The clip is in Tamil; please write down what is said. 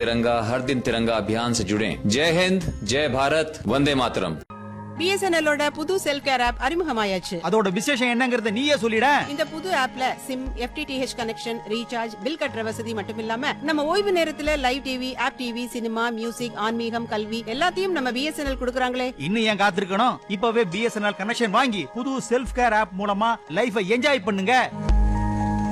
तिरंगा हर दिन तिरंगा अभियान से जुड़ें। जय हिंद, जय भारत, वंदे मातरम। BSNL-ஓட புது செல்ஃப் கேர் ஆப் அறிமுகமாயாச்சு. அதோட விசேஷம் என்னங்கறத நீயே சொல்லிட. இந்த புது ஆப்ல sim, FTTH connection, recharge, bill கட்டுற வசதி மட்டும் இல்லாம நம்ம ஓய்வு நேரத்துல live TV, app TV, cinema, music, ஆன்மீகம், கல்வி எல்லாத்தையும் நம்ம BSNL குடுக்குறாங்களே. இன்னும் ஏன் காத்திருக்கணும்? இப்பவே BSNL கனெக்ஷன் வாங்கி புது செல்ஃப் கேர் ஆப் மூலமா லைஃபை என்ஜாய் பண்ணுங்க.